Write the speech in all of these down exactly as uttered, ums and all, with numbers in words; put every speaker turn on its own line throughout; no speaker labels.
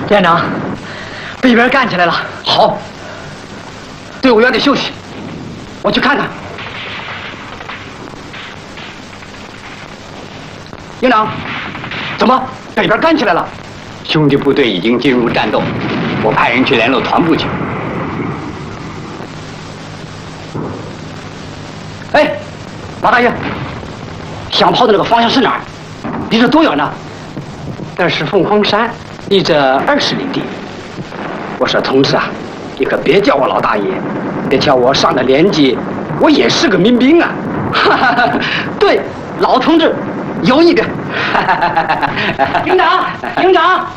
连长，北边干起来了。好，队伍原地休息，我去看看。营长，怎么北边干起来了？
兄弟部队已经进入战斗，我派人去联络团部去。
哎，马大爷，响炮的那个方向是哪儿？离这多远呢？那是凤凰山，离这二十里地。我说同志啊，你可别叫我老大爷，别瞧我上了年纪，我也是个民兵啊。哈哈哈，对，老同志有一点。营长，营长，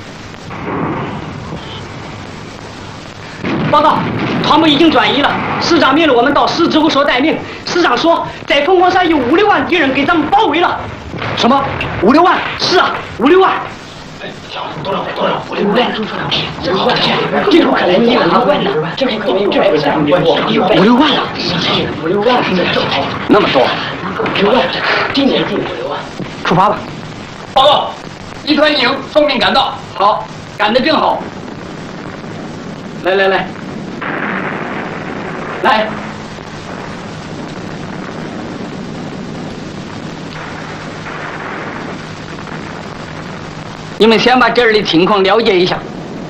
报告，团部已经转移了。师长命令我们到师指挥所待命。师长说，在凤凰山有五六万敌人给咱们包围了。什么？五六万？是啊，五六万。多少？多少？五六万？这好钱，这不可能一五六万呢？这这这五六万了，五六万，那么多，五六万，今年进五六万。出发吧。
报告，一团营奉命赶到。
好，赶得正好。来来来，来。你们先把这儿的情况了解一下。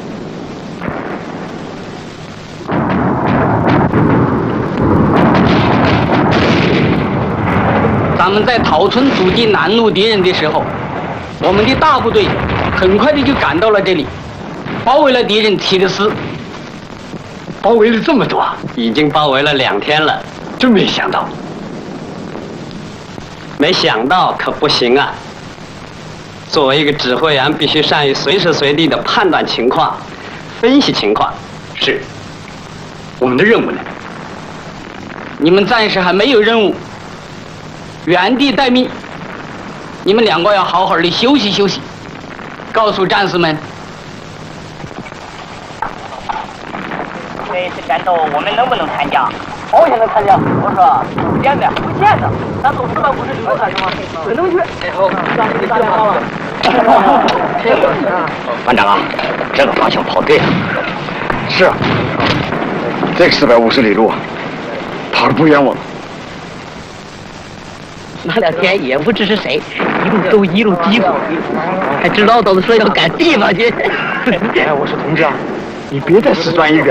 咱们在桃村阻击南路敌人的时候，我们的大部队很快的就赶到了这里，包围了敌人七个师。
包围了这么多，已经包围了两天了，真没想到。没想到可不行啊！作为一个指挥员，必须善于随时随地的判断情况、分析情况。是，我们的任务呢？
你们暂时还没有任务，原地待命。你们两个要好好的休息休息。告诉战士们，
这次战斗我们能不能参加？保险能参加。我说不见的，不见的，咱走四百五十里路干什么？只能去。哎好，上去打电话了。
班长啊，这个方向跑对了。
是啊，这个四百五十里路跑得不冤枉。
那两天也不知是谁，一路走一路疾走，还知道都是说要赶地方去。
哎，我说同志啊，你别再死钻一个。